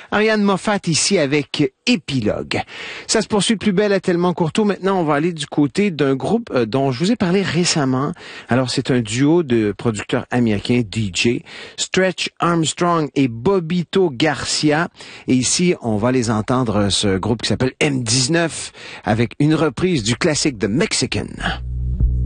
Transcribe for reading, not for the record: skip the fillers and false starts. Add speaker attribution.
Speaker 1: Ariane Moffat ici avec Épilogue. Ça se poursuit de plus belle à Tellement Courteau. Maintenant, on va aller du côté d'un groupe dont je vous ai parlé récemment. Alors, c'est un duo de producteurs américains DJ, Stretch Armstrong et Bobito Garcia. Et ici, on va les entendre, ce groupe qui s'appelle M19, avec une reprise du classique The Mexican.